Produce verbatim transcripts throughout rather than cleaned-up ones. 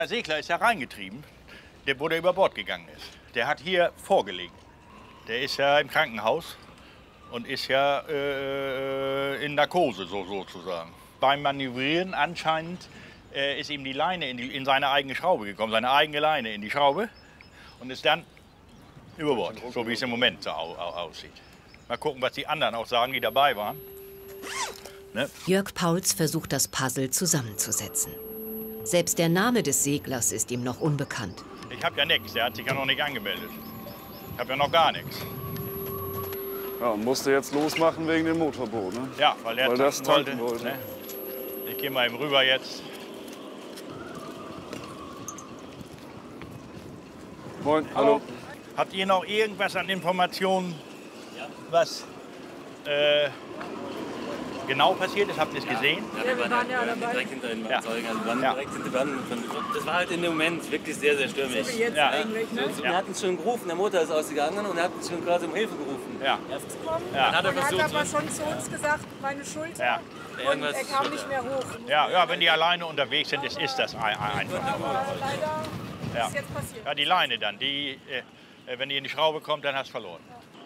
Der Segler ist ja reingetrieben, der, wo der über Bord gegangen ist. Der hat hier vorgelegen. Der ist ja im Krankenhaus und ist ja äh, in Narkose so, sozusagen. Beim Manövrieren anscheinend äh, ist ihm die Leine in, die, in seine eigene Schraube gekommen, seine eigene Leine in die Schraube und ist dann über Bord, so wie es im Moment so au, au, aussieht. Mal gucken, was die anderen auch sagen, die dabei waren. Ne? Jörg Pauls versucht, das Puzzle zusammenzusetzen. Selbst der Name des Seglers ist ihm noch unbekannt. Ich habe ja nichts, der hat sich ja noch nicht angemeldet. Ich habe ja noch gar nichts. Ja, und musste jetzt losmachen wegen dem Motorboot, ne? Ja, weil er weil das tanken wollte. Ne? Ich gehe mal eben rüber jetzt. Moin, hallo. hallo. Habt ihr noch irgendwas an Informationen, was äh, genau passiert ist? Habt ihr es gesehen? Ja, wir waren ja dabei. Direkt hinter den Fahrzeugen. Also wir waren Ja. direkt hinter dran. Das war halt in dem Moment wirklich sehr, sehr stürmisch. So wie jetzt Ja. eigentlich, ne? So, wir hatten schon gerufen, der Motor ist ausgegangen und er hat schon quasi um Hilfe gerufen. Ja. Kommen. Ja. Dann hat er Und hat versucht, aber schon zu uns gesagt, meine Schulter. Ja. Und irgendwas er kam nicht mehr hoch. Ja, ja, wenn die alleine unterwegs sind, ist, ist das ein, ein, einfach. Aber leider Ja. ist jetzt passiert. Ja, die Leine dann, die, äh, wenn die in die Schraube kommt, dann hast du verloren.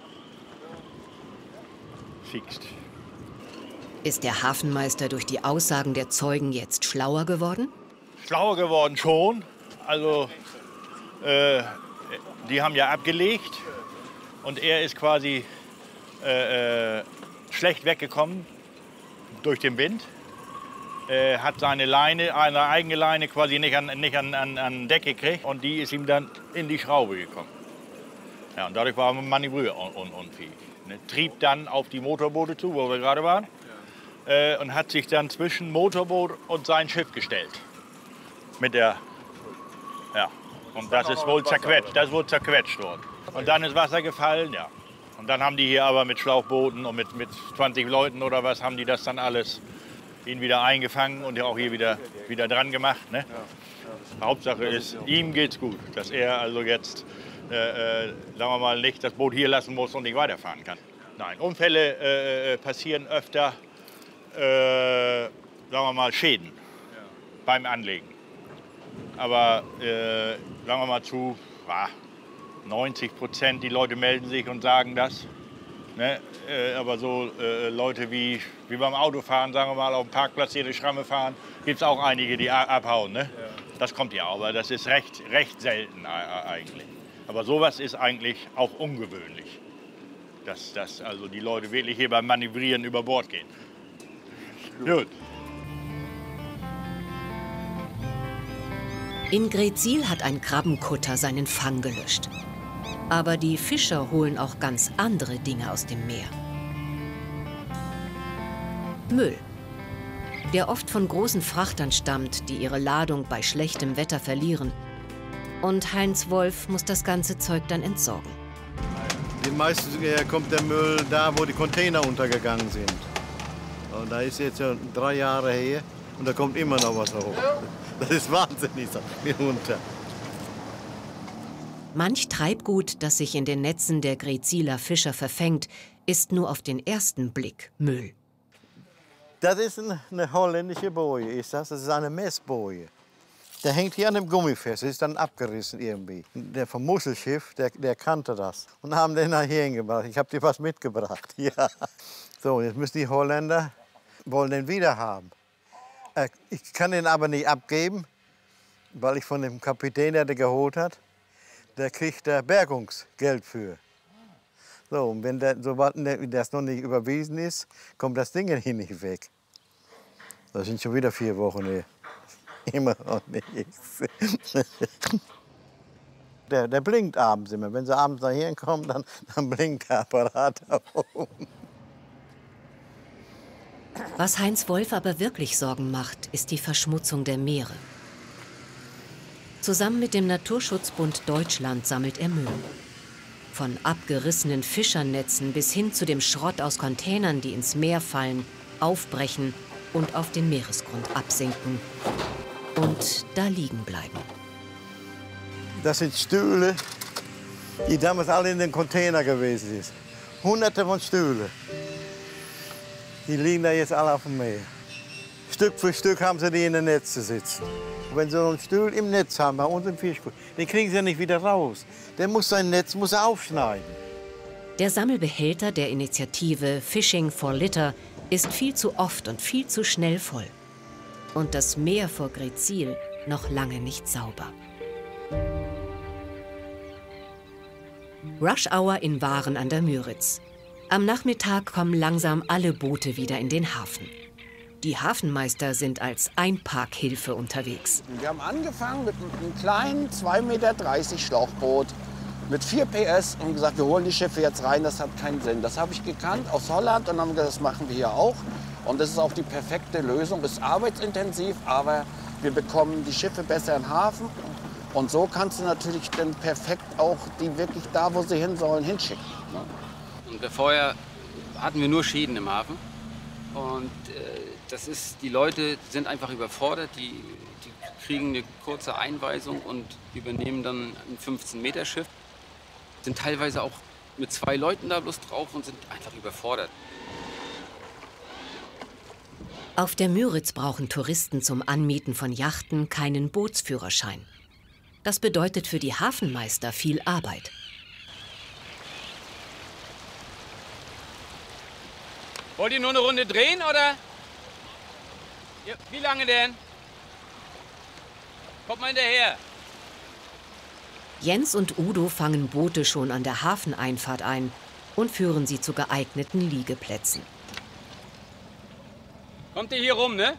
Fixt. Ist der Hafenmeister durch die Aussagen der Zeugen jetzt schlauer geworden? Schlauer geworden schon. Also, äh, die haben ja abgelegt und er ist quasi äh, äh, schlecht weggekommen durch den Wind. Äh, hat seine Leine, eine eigene Leine quasi nicht an, nicht an, an, an Deck gekriegt und die ist ihm dann in die Schraube gekommen. Ja, und dadurch war er manövrierunfähig. Ne? Trieb dann auf die Motorboote zu, wo wir gerade waren. Äh, und hat sich dann zwischen Motorboot und sein Schiff gestellt. Mit der, ja, und das ist wohl zerquetscht, das ist wohl zerquetscht worden. Und dann ist Wasser gefallen, ja. Und dann haben die hier aber mit Schlauchbooten und mit, mit zwanzig Leuten oder was, haben die das dann alles ihn wieder eingefangen und auch hier wieder, wieder dran gemacht. Ne? Hauptsache ist, ihm geht's gut, dass er also jetzt, äh, äh, sagen wir mal, nicht das Boot hier lassen muss und nicht weiterfahren kann. Nein, Unfälle äh, passieren öfter. Äh, sagen wir mal, Schäden ja. beim Anlegen. Aber äh, sagen wir mal zu ah, neunzig Prozent die Leute melden sich und sagen das. Ne? Äh, aber so äh, Leute wie, wie beim Autofahren, sagen wir mal, auf dem Parkplatz hier die Schramme fahren, gibt es auch einige, die abhauen. Ne? Ja. Das kommt ja, aber das ist recht, recht selten eigentlich. Aber sowas ist eigentlich auch ungewöhnlich, dass, dass also die Leute wirklich hier beim Manövrieren über Bord gehen. Gut. In Greetsiel hat ein Krabbenkutter seinen Fang gelöscht. Aber die Fischer holen auch ganz andere Dinge aus dem Meer. Müll, der oft von großen Frachtern stammt, die ihre Ladung bei schlechtem Wetter verlieren. Und Heinz Wolf muss das ganze Zeug dann entsorgen. Den meisten kommt der Müll da, wo die Container untergegangen sind. Und da ist jetzt schon drei Jahre her und da kommt immer noch was hoch. Das ist wahnsinnig runter. Manch Treibgut, das sich in den Netzen der Greetsieler Fischer verfängt, ist nur auf den ersten Blick Müll. Das ist eine holländische Boje, ist das? Das ist eine Messboje. Der hängt hier an dem Gummi fest, ist dann abgerissen irgendwie. Der vom Muschelschiff, der, der kannte das und haben den nachher hingebracht. Ich habe dir was mitgebracht. Ja. So, jetzt müssen die Holländer wollen den wieder haben. Ich kann den aber nicht abgeben, weil ich von dem Kapitän, der den geholt hat, der kriegt da Bergungsgeld für. So, und wenn der, sobald das noch nicht überwiesen ist, kommt das Ding hier nicht weg. Das sind schon wieder vier Wochen her. Immer noch nichts. Der, der blinkt abends immer. Wenn sie abends dahin kommen, dann, dann blinkt der Apparat da oben. Was Heinz Wolf aber wirklich Sorgen macht, ist die Verschmutzung der Meere. Zusammen mit dem Naturschutzbund Deutschland sammelt er Müll. Von abgerissenen Fischernetzen bis hin zu dem Schrott aus Containern, die ins Meer fallen, aufbrechen und auf den Meeresgrund absinken. Und da liegen bleiben. Das sind Stühle, die damals alle in den Container gewesen sind. Hunderte von Stühlen. Die liegen da jetzt alle auf dem Meer. Stück für Stück haben sie die in den Netze sitzen. Und wenn sie so einen Stuhl im Netz haben, bei uns im Fischkuh, den kriegen sie nicht wieder raus. Der muss sein Netz muss er aufschneiden. Der Sammelbehälter der Initiative Fishing for Litter ist viel zu oft und viel zu schnell voll. Und das Meer vor Greetsiel noch lange nicht sauber. Rush Hour in Waren an der Müritz. Am Nachmittag kommen langsam alle Boote wieder in den Hafen. Die Hafenmeister sind als Einparkhilfe unterwegs. Wir haben angefangen mit einem kleinen zwei Meter dreißig Schlauchboot mit vier P S und gesagt, wir holen die Schiffe jetzt rein, das hat keinen Sinn. Das habe ich gekannt aus Holland und haben gesagt, das machen wir hier auch. Und das ist auch die perfekte Lösung, ist arbeitsintensiv, aber wir bekommen die Schiffe besser in den Hafen. Und so kannst du natürlich dann perfekt auch die wirklich da, wo sie hin sollen, hinschicken. Und vorher hatten wir nur Schäden im Hafen. Und äh, das ist, die Leute sind einfach überfordert, die, die kriegen eine kurze Einweisung und übernehmen dann ein fünfzehn Meter Schiff. Sind teilweise auch mit zwei Leuten da bloß drauf und sind einfach überfordert. Auf der Müritz brauchen Touristen zum Anmieten von Yachten keinen Bootsführerschein. Das bedeutet für die Hafenmeister viel Arbeit. Wollt ihr nur eine Runde drehen, oder? Ja, wie lange denn? Kommt mal hinterher. Jens und Udo fangen Boote schon an der Hafeneinfahrt ein und führen sie zu geeigneten Liegeplätzen. Kommt ihr hier rum, ne?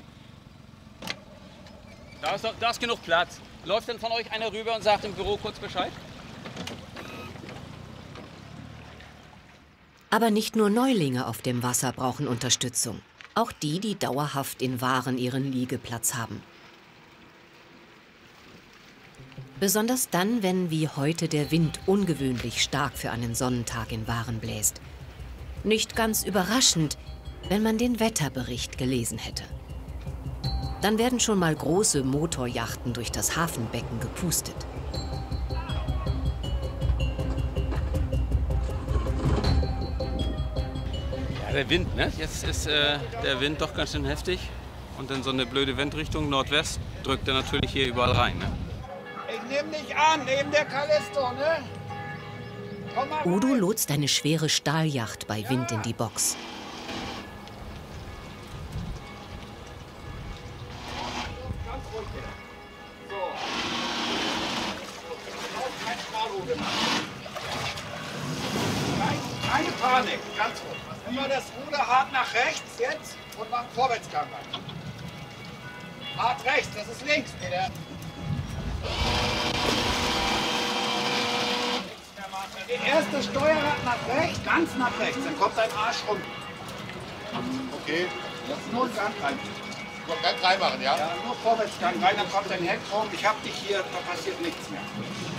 Da ist, da ist genug Platz. Läuft denn von euch einer rüber und sagt im Büro kurz Bescheid? Aber nicht nur Neulinge auf dem Wasser brauchen Unterstützung. Auch die, die dauerhaft in Waren ihren Liegeplatz haben. Besonders dann, wenn wie heute der Wind ungewöhnlich stark für einen Sonnentag in Waren bläst. Nicht ganz überraschend, wenn man den Wetterbericht gelesen hätte. Dann werden schon mal große Motoryachten durch das Hafenbecken gepustet. Ja, der Wind, ne? Jetzt ist äh, der Wind doch ganz schön heftig. Und dann so eine blöde Windrichtung Nordwest drückt er natürlich hier überall rein, ne? Ich nehme dich an, neben der Callisto, ne? Komm mal Udo rein. lotst eine schwere Stahljacht bei Wind in die Box. Ganz ruhig hier. So. Auch kein Strahlhude machen. Kein, keine Panik, ganz ruhig. Immer das Ruder hart nach rechts jetzt und mach einen Vorwärtsgang rein. Hart rechts, das ist links, Peter. Die erste Steuerrad nach rechts, ganz nach rechts, dann kommt dein Arsch runter. Okay. Jetzt nur einen Gang rein. Gang reinmachen, ja? Ja, nur Vorwärtsgang rein, dann kommt dein Heck rum. Ich hab dich hier, da passiert nichts mehr.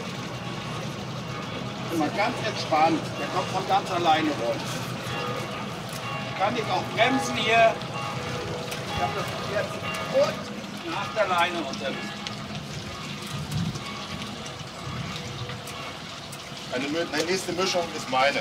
Immer ganz entspannt, der kommt von ganz alleine rum. Ich kann dich auch bremsen hier. Ich hab das jetzt gut nach der Leine unterwegs. Eine, meine nächste Mischung ist meine.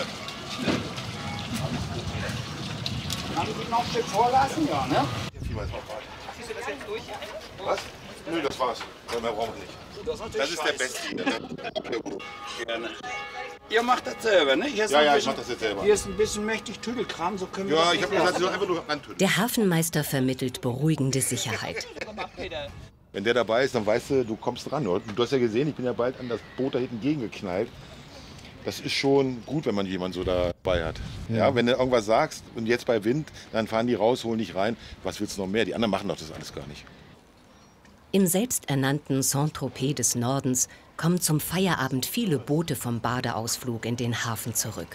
Kann ich dich noch ein Stück vorlassen? Ja, ne? Ziehst du das jetzt durch? Was? Nö, das war's. Mehr brauchen wir nicht. Das ist der Beste. Gerne. Ihr macht das selber, ne? Hier ist Ja, ein ja, ich bisschen, mach das jetzt selber. Hier ist ein bisschen mächtig Tüdelkram, so können wir Ja, das ich nicht hab gesagt, lassen. sie soll einfach nur antüten. Der Hafenmeister vermittelt beruhigende Sicherheit. Wenn der dabei ist, dann weißt du, du kommst ran. Du hast ja gesehen, ich bin ja bald an das Boot da hinten gegengeknallt. Das ist schon gut, wenn man jemanden so dabei hat. Ja. Ja, wenn du irgendwas sagst und jetzt bei Wind, dann fahren die raus, holen dich rein. Was willst du noch mehr? Die anderen machen doch das alles gar nicht. Im selbsternannten Saint-Tropez des Nordens kommen zum Feierabend viele Boote vom Badeausflug in den Hafen zurück.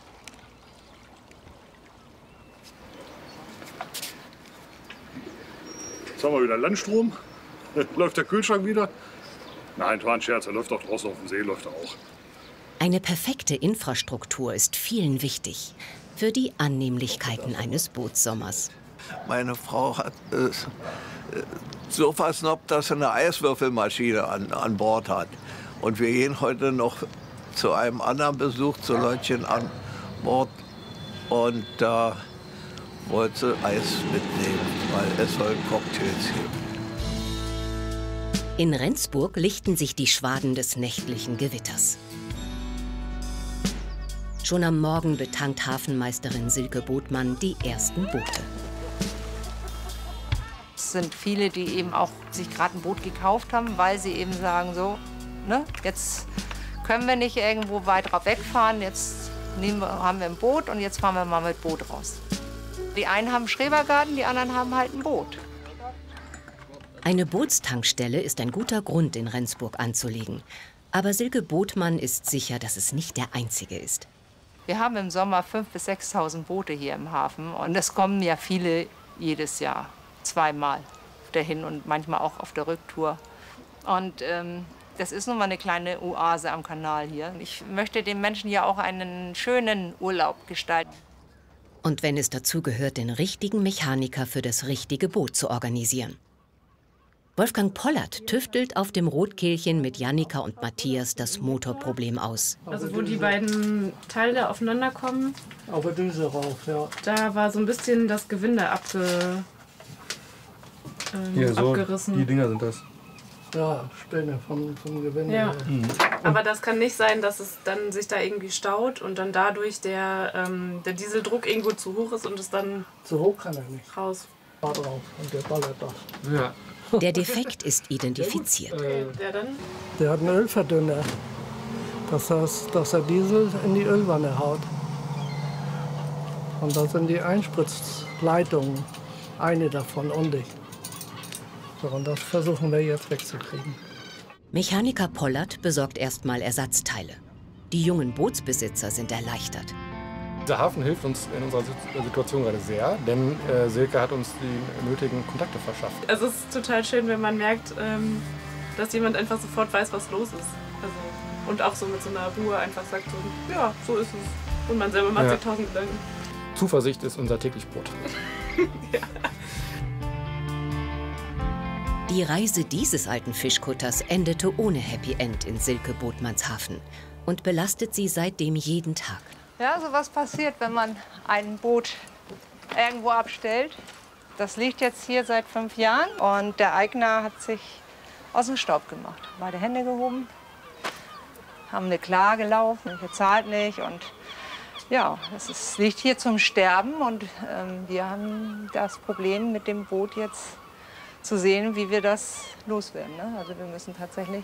Jetzt haben wir wieder Landstrom. Läuft der Kühlschrank wieder? Nein, war ein Scherz. Er läuft auch draußen auf dem See, läuft er auch. Eine perfekte Infrastruktur ist vielen wichtig für die Annehmlichkeiten eines Bootssommers. Meine Frau hat äh, so versnobbt, dass sie eine Eiswürfelmaschine an, an Bord hat. Und wir gehen heute noch zu einem anderen Besuch, zu Leutchen an Bord. Und da wollte sie Eis mitnehmen, weil es soll Cocktails geben. In Rendsburg lichten sich die Schwaden des nächtlichen Gewitters. Schon am Morgen betankt Hafenmeisterin Silke Botmann die ersten Boote. Es sind viele, die eben auch sich gerade ein Boot gekauft haben, weil sie eben sagen, so, ne, jetzt können wir nicht irgendwo weit drauf wegfahren, jetzt nehmen wir, haben wir ein Boot und jetzt fahren wir mal mit Boot raus. Die einen haben einen Schrebergarten, die anderen haben halt ein Boot. Eine Bootstankstelle ist ein guter Grund, in Rendsburg anzulegen. Aber Silke Botmann ist sicher, dass es nicht der einzige ist. Wir haben im Sommer fünftausend bis sechstausend Boote hier im Hafen. Und es kommen ja viele jedes Jahr, zweimal auf der Hin- und manchmal auch auf der Rücktour. Und ähm, das ist nun mal eine kleine Oase am Kanal hier. Ich möchte den Menschen ja auch einen schönen Urlaub gestalten. Und wenn es dazu gehört, den richtigen Mechaniker für das richtige Boot zu organisieren. Wolfgang Pollert tüftelt auf dem Rotkehlchen mit Jannika und Matthias das Motorproblem aus. Also wo die beiden Teile aufeinander kommen, auf der Düse rauf, ja. Da war so ein bisschen das Gewinde abge, ähm, Hier, so, abgerissen. Die Dinger sind das. Ja, Späne vom, vom Gewinde. Ja. Mhm. Aber das kann nicht sein, dass es dann sich da irgendwie staut und dann dadurch der, ähm, der Dieseldruck irgendwo zu hoch ist und es dann zu hoch kann er nicht. Raus. Da drauf und der ballert das. Ja. Der Defekt ist identifiziert. Okay, der dann? Der hat einen Ölverdünner. Das heißt, dass er Diesel in die Ölwanne haut. Und da sind die Einspritzleitungen, eine davon undicht. So, und das versuchen wir jetzt wegzukriegen. Mechaniker Pollert besorgt erstmal Ersatzteile. Die jungen Bootsbesitzer sind erleichtert. Der Hafen hilft uns in unserer Situation gerade sehr, denn äh, Silke hat uns die nötigen Kontakte verschafft. Also es ist total schön, wenn man merkt, ähm, dass jemand einfach sofort weiß, was los ist. Also, und auch so mit so einer Ruhe einfach sagt so, ja, so ist es. Und man selber macht Ja. sich tausend Gedanken. Zuversicht ist unser täglich Brot. Ja. Die Reise dieses alten Fischkutters endete ohne Happy End in Silke Botmanns Hafen und belastet sie seitdem jeden Tag. Ja, so was passiert, wenn man ein Boot irgendwo abstellt. Das liegt jetzt hier seit fünf Jahren und der Eigner hat sich aus dem Staub gemacht. Beide Hände gehoben, haben eine Klage laufen, bezahlt nicht und ja, es ist, liegt hier zum Sterben und ähm, wir haben das Problem mit dem Boot jetzt zu sehen, wie wir das loswerden. Ne? Also wir müssen tatsächlich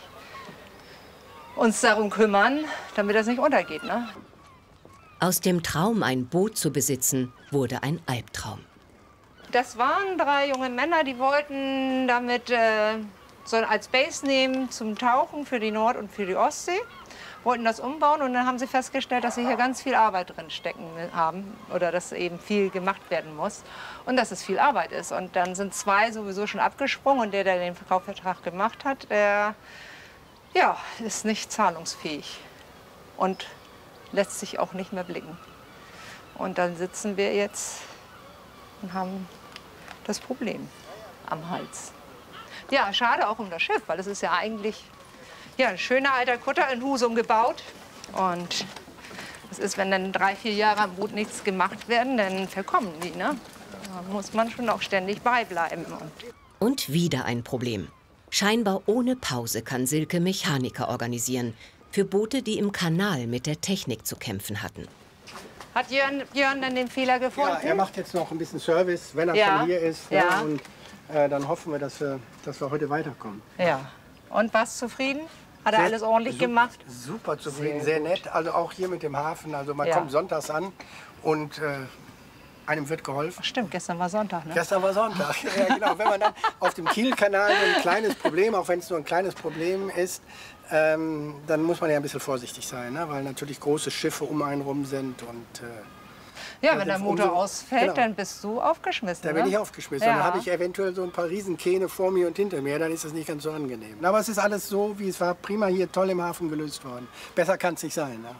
uns darum kümmern, damit das nicht untergeht. Ne? Aus dem Traum, ein Boot zu besitzen, wurde ein Albtraum. Das waren drei junge Männer, die wollten damit äh, so als Base nehmen zum Tauchen für die Nord- und für die Ostsee. Wollten das umbauen und dann haben sie festgestellt, dass sie hier ganz viel Arbeit drin stecken haben oder dass eben viel gemacht werden muss und dass es viel Arbeit ist. Und dann sind zwei sowieso schon abgesprungen und der, der den Kaufvertrag gemacht hat, der ja, ist nicht zahlungsfähig und lässt sich auch nicht mehr blicken. Und dann sitzen wir jetzt und haben das Problem am Hals. Ja, schade auch um das Schiff, weil es ist ja eigentlich ja, ein schöner alter Kutter in Husum gebaut. Und es ist, wenn dann drei, vier Jahre am Boot nichts gemacht werden, dann verkommen die. Ne? Da muss man schon auch ständig beibleiben. Und Und wieder ein Problem. Scheinbar ohne Pause kann Silke Mechaniker organisieren. Für Boote, die im Kanal mit der Technik zu kämpfen hatten. hat Jörn, Jörn dann den Fehler gefunden? Ja, er macht jetzt noch ein bisschen Service, wenn er Ja. schon hier ist. Ja. Ja, und äh, dann hoffen wir dass, wir, dass wir heute weiterkommen. Ja. Und was zufrieden? Hat er Sehr- alles ordentlich super, gemacht? Super zufrieden, Sehr sehr, nett. Also auch hier mit dem Hafen. Also man Ja. kommt sonntags an und äh, einem wird geholfen. Stimmt, gestern war Sonntag, ne? Gestern war Sonntag. Ja, genau. Wenn man dann auf dem Kielkanal so ein kleines Problem, auch wenn es nur ein kleines Problem ist, ähm, dann muss man ja ein bisschen vorsichtig sein, ne? Weil natürlich große Schiffe um einen rum sind und äh, Ja, Ja, wenn der das Motor umso- ausfällt, genau. dann bist du aufgeschmissen. da ne? bin ich aufgeschmissen. Ja. Und dann habe ich eventuell so ein paar Riesenkähne vor mir und hinter mir, dann ist das nicht ganz so angenehm. Aber es ist alles so, wie es war, prima hier, toll im Hafen gelöst worden. Besser kann es nicht sein. Ne?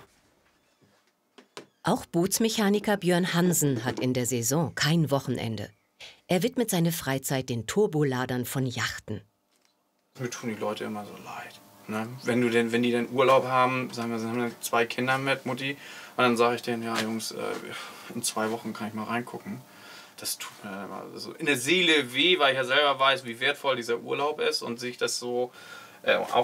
Auch Bootsmechaniker Björn Hansen hat in der Saison kein Wochenende. Er widmet seine Freizeit den Turboladern von Yachten. Mir tun die Leute immer so leid. Ne? Wenn, du denn, wenn die dann Urlaub haben, sagen wir, sie haben dann zwei Kinder mit, Mutti, und dann sage ich denen, ja Jungs, äh, in zwei Wochen kann ich mal reingucken. das tut mir immer so in der Seele weh, weil ich ja selber weiß, wie wertvoll dieser Urlaub ist und sich das so, äh, auch